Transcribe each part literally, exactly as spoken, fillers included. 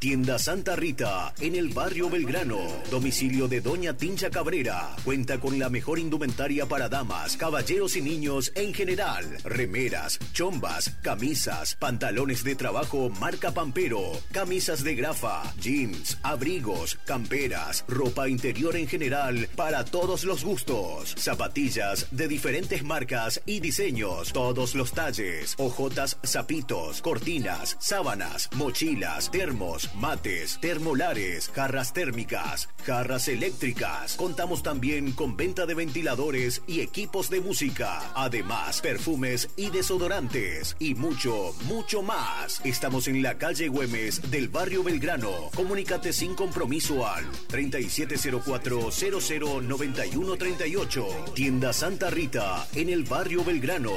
Tienda Santa Rita, en el barrio Belgrano. Domicilio de Doña Tincha Cabrera. Cuenta con la mejor indumentaria para damas, caballeros y niños en general. Remeras, chombas, camisas, pantalones de trabajo marca Pampero, camisas de grafa, jeans, abrigos, camperas, ropa interior en general para todos los gustos. Zapatillas de diferentes marcas y diseños, todos los talles, ojotas, zapitos, cortinas, sábanas, mochilas, termos, mates, termolares, jarras térmicas, jarras eléctricas. Contamos también con venta de ventiladores y equipos de música. Además, perfumes y desodorantes. Y mucho, mucho más. Estamos en la calle Güemes del barrio Belgrano. Comunícate sin compromiso al treinta y siete cero cuatro, cero cero noventa y uno treinta y ocho. Tienda Santa Rita, en el barrio Belgrano.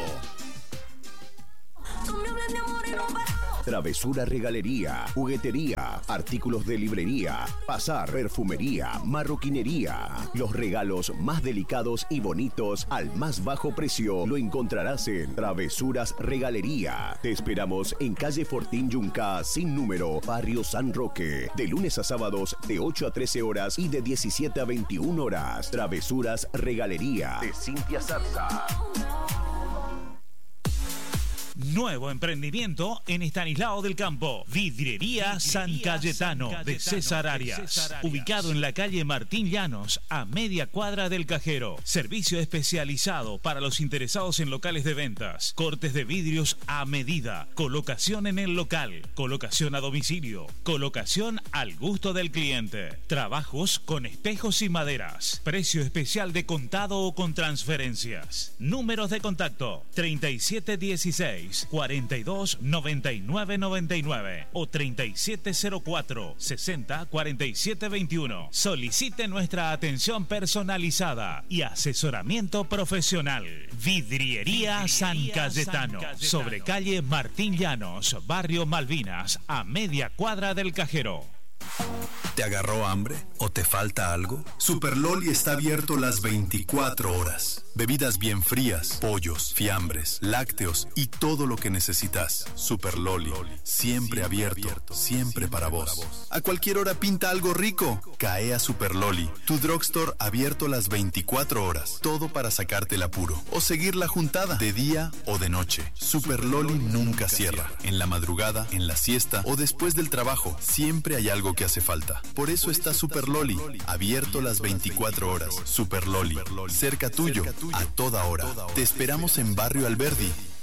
Travesura Regalería, juguetería, artículos de librería, pasar, perfumería, marroquinería. Los regalos más delicados y bonitos al más bajo precio lo encontrarás en Travesuras Regalería. Te esperamos en calle Fortín Yunca, sin número, barrio San Roque. De lunes a sábados de ocho a trece horas y de diecisiete a veintiuna horas. Travesuras Regalería de Cintia Zarza. Nuevo emprendimiento en Estanislao del Campo. Vidriería San Cayetano de César Arias. Ubicado en la calle Martín Llanos, a media cuadra del Cajero. Servicio especializado para los interesados en locales de ventas. Cortes de vidrios a medida. Colocación en el local. Colocación a domicilio. Colocación al gusto del cliente. Trabajos con espejos y maderas. Precio especial de contado o con transferencias. Números de contacto: treinta y siete dieciséis, cuarenta y dos noventa y nueve noventa y nueve o treinta y siete cero cuatro, sesenta cuarenta y siete veintiuno. Solicite nuestra atención personalizada y asesoramiento profesional. Vidriería San Cayetano, sobre calle Martín Llanos, barrio Malvinas, a media cuadra del Cajero. ¿Te agarró hambre o te falta algo? Super Loli está abierto las veinticuatro horas. Bebidas bien frías, pollos, fiambres, lácteos y todo lo que necesitas. Super Loli, siempre abierto, siempre para vos. A cualquier hora pinta algo rico. Cae a Super Loli, tu drugstore abierto las veinticuatro horas. Todo para sacarte el apuro o seguir la juntada de día o de noche. Super Loli nunca cierra. En la madrugada, en la siesta o después del trabajo, siempre hay algo que hace falta. Por eso está Super Loli, abierto las veinticuatro horas. Super Loli, cerca tuyo, a toda hora. Te esperamos en Barrio Alberdi,